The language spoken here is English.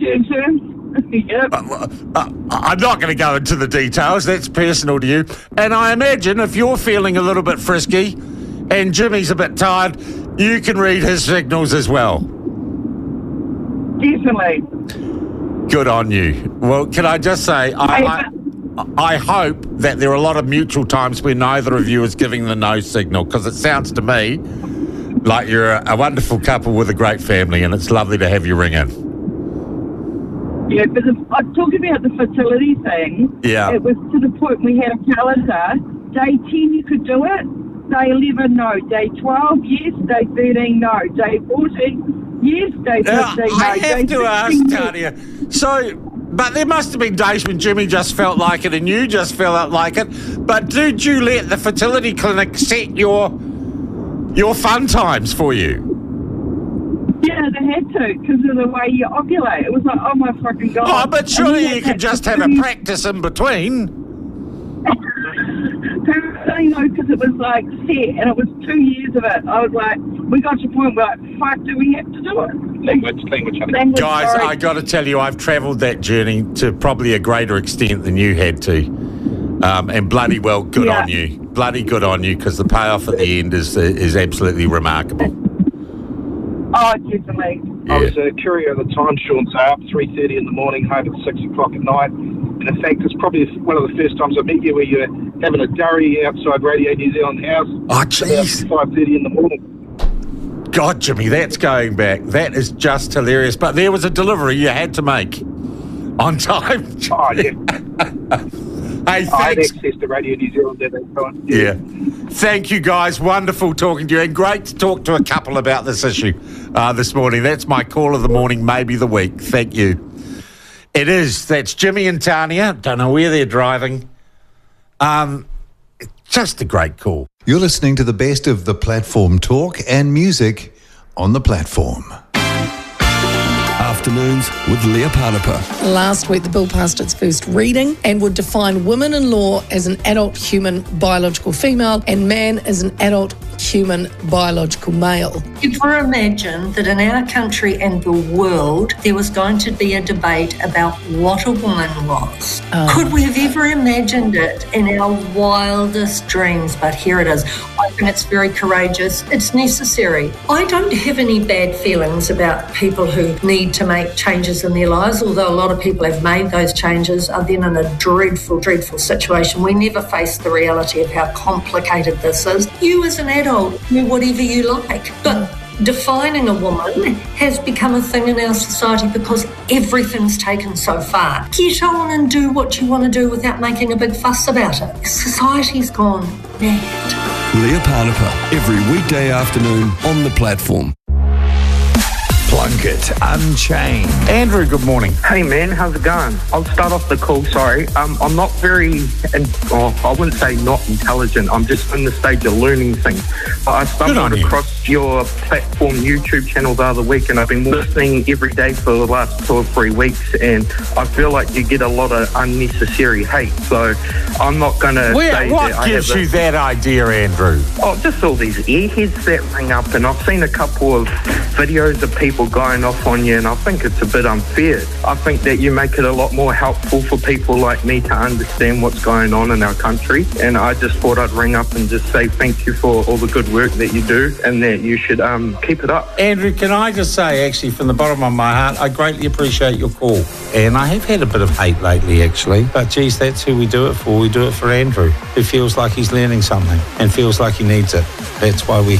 Yep. I'm not going to go into the details. That's personal to you. And I imagine if you're feeling a little bit frisky and Jimmy's a bit tired, you can read his signals as well. Definitely. Good on you. Well, can I just say, I hope that there are a lot of mutual times where neither of you is giving the no signal, because it sounds to me like you're a wonderful couple with a great family, and it's lovely to have you ring in. Yeah, but I'm talking about the fertility thing. Yeah. It was to the point we had a calendar. Day 10, you could do it. Day 11, no. Day 12, yes. Day 13, no. Day 14, yes. Day 15, no. I have to ask, Tanya. So, but there must have been days when Jimmy just felt like it and you just felt like it. But did you let the fertility clinic set your fun times for you? Yeah, they had to, because of the way you ovulate. It was like, oh my fucking God. Oh, but surely you could just have a practice in between. Apparently, no, because it was like set, and it was 2 years of it. I was like, we got to the point where, like, fuck, do we have to do it? Language. Guys, I got to tell you, I've travelled that journey to probably a greater extent than you had to. And bloody well, good on you. Bloody good on you, because the payoff at the end is absolutely remarkable. Oh, definitely. Yeah. I was a courier at the time, Sean, so up 3:30 in the morning, home at 6 o'clock at night. And in fact, it's probably one of the first times I met you where you're having a durry outside Radio New Zealand House. Oh, jeez. About 5:30 in the morning. God, Jimmy, that's going back. That is just hilarious. But there was a delivery you had to make on time. Oh, yeah. Hey, thanks. I had access to Radio New Zealand at that time. Yeah. Thank you, guys. Wonderful talking to you, and great to talk to a couple about this issue this morning. That's my call of the morning, maybe the week. Thank you. It is. That's Jimmy and Tanya. Don't know where they're driving. Just a great call. You're listening to the best of the platform talk and music on the platform. Afternoons with Leah Parnapa. Last week, the bill passed its first reading and would define women in law as an adult human biological female and man as an adult human biological male. Ever imagine that in our country and the world there was going to be a debate about what a woman was? Could we have ever imagined it in our wildest dreams? But here it is. I think it's very courageous. It's necessary. I don't have any bad feelings about people who need to make changes in their lives, although a lot of people have made those changes are then in a dreadful, dreadful situation. We never face the reality of how complicated this is. You as an adult do whatever you like, but defining a woman has become a thing in our society because everything's taken so far. Get on and do what you want to do without making a big fuss about it. Society's gone mad. Leah Parnapa, every weekday afternoon on the platform. Plunkett Unchained. Andrew, good morning. Hey man, how's it going? I'll start off the call, sorry. I'm not very, I wouldn't say not intelligent, I'm just in the stage of learning things. But I stumbled across your platform YouTube channel the other week and I've been listening every day for the last 2 or 3 weeks and I feel like you get a lot of unnecessary hate. So I'm not going to say what that gives you that idea, Andrew? Oh, just all these airheads that ring up and I've seen a couple of videos of people going off on you and I think it's a bit unfair. I think that you make it a lot more helpful for people like me to understand what's going on in our country and I just thought I'd ring up and just say thank you for all the good work that you do and that you should keep it up. Andrew, can I just say actually from the bottom of my heart, I greatly appreciate your call and I have had a bit of hate lately actually, but geez, that's who we do it for. We do it for Andrew, who feels like he's learning something and feels like he needs it. That's why we